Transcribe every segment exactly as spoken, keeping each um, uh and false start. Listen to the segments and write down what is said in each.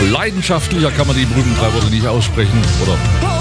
Leidenschaftlicher kann man die berühmten drei Worte nicht aussprechen oder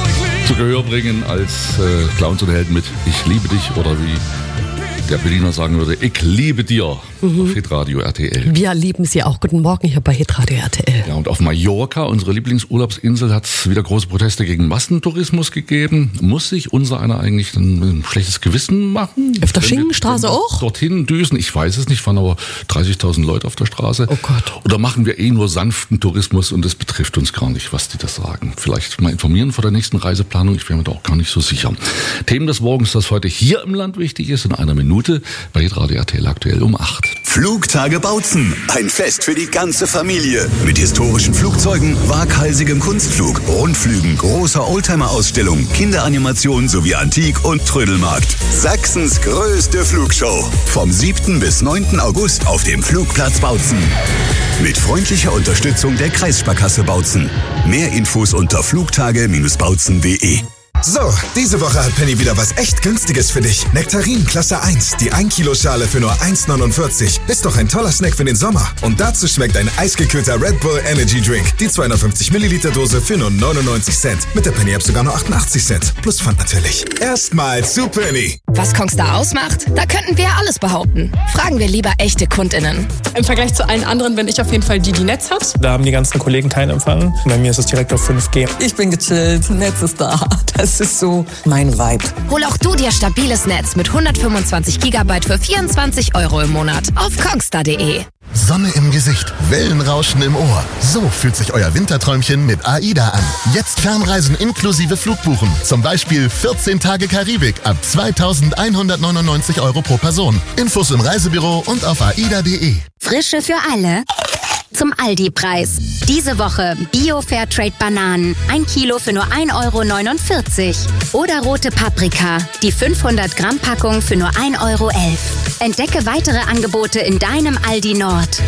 zu Gehör bringen als äh, Clowns und Helden mit Ich liebe dich oder wie der Berliner sagen würde, ich liebe dir. Mhm. Auf Hitradio R T L. Wir lieben Sie auch. Guten Morgen hier bei Hitradio R T L. Ja, und auf Mallorca, unsere Lieblingsurlaubsinsel, hat es wieder große Proteste gegen Massentourismus gegeben. Muss sich unser einer eigentlich ein, ein schlechtes Gewissen machen? Auf der Schinkenstraße auch? Dorthin düsen, ich weiß es nicht, waren aber dreißigtausend Leute auf der Straße. Oh Gott. Oder machen wir eh nur sanften Tourismus und es betrifft uns gar nicht, was die da sagen. Vielleicht mal informieren vor der nächsten Reiseplanung, ich wäre mir da auch gar nicht so sicher. Themen des Morgens, das heute hier im Land wichtig ist, in einer Minute bei Hitradio R T L aktuell um acht. Flugtage Bautzen. Ein Fest für die ganze Familie. Mit historischen Flugzeugen, waghalsigem Kunstflug, Rundflügen, großer Oldtimer-Ausstellung, Kinderanimation sowie Antik- und Trödelmarkt. Sachsens größte Flugshow. Vom siebten bis neunten August auf dem Flugplatz Bautzen. Mit freundlicher Unterstützung der Kreissparkasse Bautzen. Mehr Infos unter flugtage Bindestrich bautzen punkt de. So, diese Woche hat Penny wieder was echt Günstiges für dich. Nektarin Klasse eins, die ein Kilo Schale für nur eins neunundvierzig. Ist doch ein toller Snack für den Sommer. Und dazu schmeckt ein eisgekühlter Red Bull Energy Drink. Die zweihundertfünfzig Milliliter Dose für nur neunundneunzig Cent. Mit der Penny App sogar nur achtundachtzig Cent. Plus Pfand natürlich. Erstmal zu Penny. Was Kongstar ausmacht? Da könnten wir alles behaupten. Fragen wir lieber echte KundInnen. Im Vergleich zu allen anderen bin ich auf jeden Fall die, die Netz hat. Da haben die ganzen Kollegen keinen Empfang. Bei mir ist es direkt auf fünf G. Ich bin gechillt, Netz ist da. Das ist so mein Vibe. Hol auch du dir stabiles Netz mit hundertfünfundzwanzig Gigabyte für vierundzwanzig Euro im Monat auf kongstar punkt de. Sonne im Gesicht, Wellenrauschen im Ohr. So fühlt sich euer Winterträumchen mit AIDA an. Jetzt Fernreisen inklusive Flugbuchen. Zum Beispiel vierzehn Tage Karibik ab zweitausendeinhundertneunundneunzig Euro pro Person. Infos im Reisebüro und auf aida punkt de. Frische für alle zum Aldi-Preis. Diese Woche Bio-Fairtrade-Bananen, ein Kilo für nur ein Euro neunundvierzig. Oder rote Paprika, die fünfhundert Gramm Packung für nur ein Euro elf. Entdecke weitere Angebote in deinem Aldi Nord.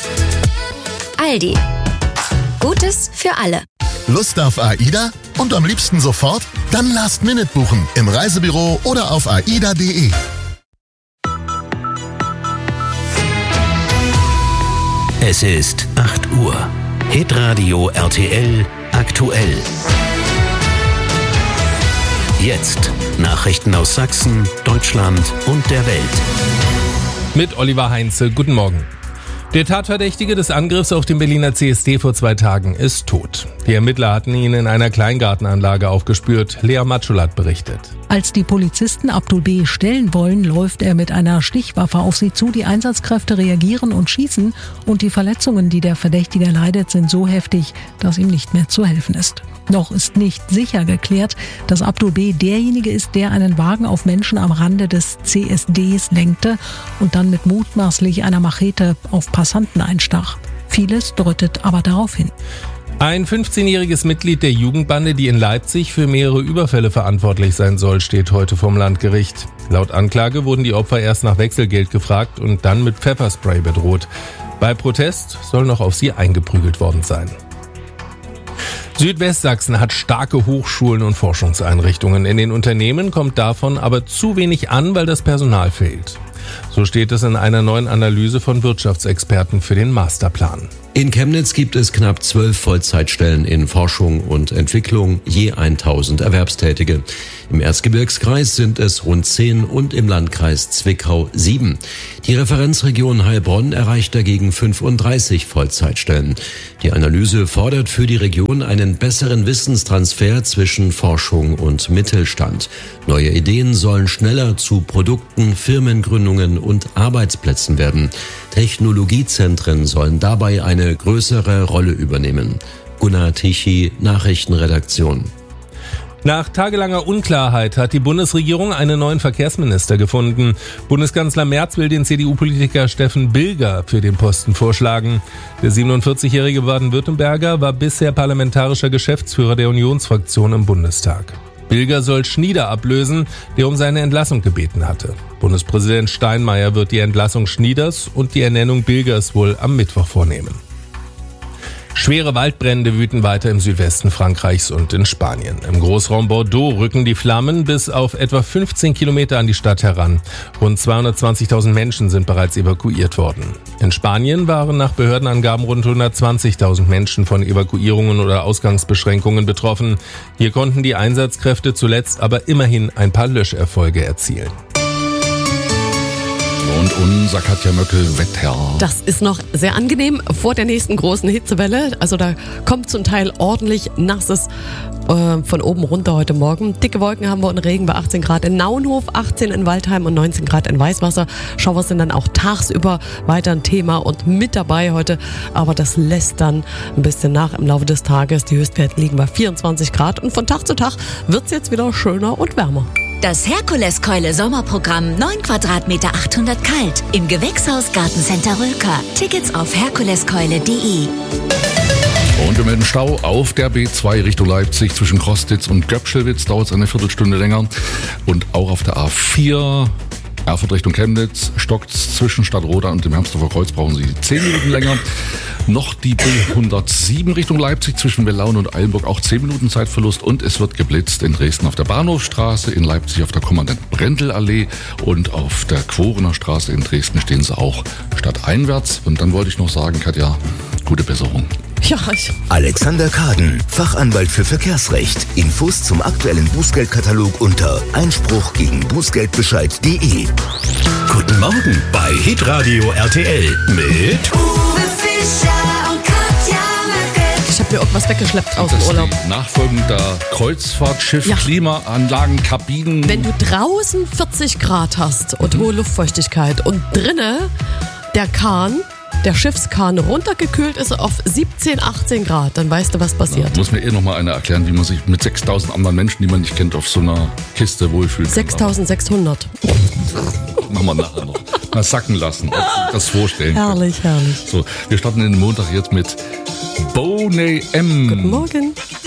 Aldi. Gutes für alle. Lust auf AIDA? Und am liebsten sofort? Dann Last Minute buchen im Reisebüro oder auf aida punkt de. Es ist acht Uhr. Hitradio R T L aktuell. Jetzt Nachrichten aus Sachsen, Deutschland und der Welt. Mit Oliver Heinze, guten Morgen. Der Tatverdächtige des Angriffs auf den Berliner C S D vor zwei Tagen ist tot. Die Ermittler hatten ihn in einer Kleingartenanlage aufgespürt. Lea Matschulat berichtet. Als die Polizisten Abdul B. stellen wollen, läuft er mit einer Stichwaffe auf sie zu. Die Einsatzkräfte reagieren und schießen. Und die Verletzungen, die der Verdächtige leidet, sind so heftig, dass ihm nicht mehr zu helfen ist. Noch ist nicht sicher geklärt, dass Abdul B. derjenige ist, der einen Wagen auf Menschen am Rande des C S Ds lenkte und dann mit mutmaßlich einer Machete auf Passanten einstach. Vieles deutet aber darauf hin. Ein fünfzehnjähriges Mitglied der Jugendbande, die in Leipzig für mehrere Überfälle verantwortlich sein soll, steht heute vorm Landgericht. Laut Anklage wurden die Opfer erst nach Wechselgeld gefragt und dann mit Pfefferspray bedroht. Bei Protest soll noch auf sie eingeprügelt worden sein. Südwestsachsen hat starke Hochschulen und Forschungseinrichtungen. In den Unternehmen kommt davon aber zu wenig an, weil das Personal fehlt. So steht es in einer neuen Analyse von Wirtschaftsexperten für den Masterplan. In Chemnitz gibt es knapp zwölf Vollzeitstellen in Forschung und Entwicklung, je tausend Erwerbstätige. Im Erzgebirgskreis sind es rund zehn und im Landkreis Zwickau sieben. Die Referenzregion Heilbronn erreicht dagegen fünfunddreißig Vollzeitstellen. Die Analyse fordert für die Region einen besseren Wissenstransfer zwischen Forschung und Mittelstand. Neue Ideen sollen schneller zu Produkten, Firmengründungen und Arbeitsplätzen werden. Technologiezentren sollen dabei eine größere Rolle übernehmen. Gunnar Tichy, Nachrichtenredaktion. Nach tagelanger Unklarheit hat die Bundesregierung einen neuen Verkehrsminister gefunden. Bundeskanzler Merz will den C D U-Politiker Steffen Bilger für den Posten vorschlagen. Der siebenundvierzigjährige Baden-Württemberger war bisher parlamentarischer Geschäftsführer der Unionsfraktion im Bundestag. Bilger soll Schnieder ablösen, der um seine Entlassung gebeten hatte. Bundespräsident Steinmeier wird die Entlassung Schnieders und die Ernennung Bilgers wohl am Mittwoch vornehmen. Schwere Waldbrände wüten weiter im Südwesten Frankreichs und in Spanien. Im Großraum Bordeaux rücken die Flammen bis auf etwa fünfzehn Kilometer an die Stadt heran. Rund zweihundertzwanzigtausend Menschen sind bereits evakuiert worden. In Spanien waren nach Behördenangaben rund hundertzwanzigtausend Menschen von Evakuierungen oder Ausgangsbeschränkungen betroffen. Hier konnten die Einsatzkräfte zuletzt aber immerhin ein paar Löscherfolge erzielen. Und unser Katja Möckel, Wetter. Das ist noch sehr angenehm vor der nächsten großen Hitzewelle. Also da kommt zum Teil ordentlich nasses äh, von oben runter heute Morgen. Dicke Wolken haben wir und Regen bei achtzehn Grad in Naunhof, achtzehn in Waldheim und neunzehn Grad in Weißwasser. Schauer sind dann auch tagsüber weiter ein Thema und mit dabei heute. Aber das lässt dann ein bisschen nach im Laufe des Tages. Die Höchstwerte liegen bei vierundzwanzig Grad und von Tag zu Tag wird es jetzt wieder schöner und wärmer. Das Herkuleskeule Sommerprogramm neun Quadratmeter achthundert kalt im Gewächshaus Gartencenter Rülker. Tickets auf herkuleskeule punkt de. Und wir melden Stau auf der B zwei Richtung Leipzig zwischen Krostitz und Göpschelwitz. Dauert es eine Viertelstunde länger. Und auch auf der A vier Erfurt Richtung Chemnitz stockt zwischen Stadtroda und dem Hermsdorfer Kreuz, brauchen Sie zehn Minuten länger. Noch die B hundertsieben Richtung Leipzig zwischen Wellaune und Eilenburg, auch zehn Minuten Zeitverlust. Und es wird geblitzt in Dresden auf der Bahnhofstraße, in Leipzig auf der Kommandant-Brendel-Allee und auf der Quorener Straße in Dresden stehen sie auch stadteinwärts. Und dann wollte ich noch sagen, Katja, gute Besserung. Ja, ich. Alexander Kaden, Fachanwalt für Verkehrsrecht. Infos zum aktuellen Bußgeldkatalog unter Einspruch gegen Bußgeldbescheid punkt de. Guten Morgen bei Hitradio R T L mit Uwe Fischer und Katja Möckel. Ich habe mir irgendwas weggeschleppt aus dem Urlaub. Nachfolgender Kreuzfahrtschiff, Ja. Klimaanlagen, Kabinen. Wenn du draußen vierzig Grad hast und hohe Luftfeuchtigkeit und drinnen der Kahn, der Schiffskahn runtergekühlt ist auf siebzehn, achtzehn Grad, dann weißt du, was passiert. Ja, muss mir eh noch mal einer erklären, wie man sich mit sechstausend anderen Menschen, die man nicht kennt, auf so einer Kiste wohlfühlt. sechstausendsechshundert. Machen wir nachher noch. Mal sacken lassen, ob Sie das vorstellen. Herrlich, herrlich. So, wir starten den Montag jetzt mit Boney M. Guten Morgen.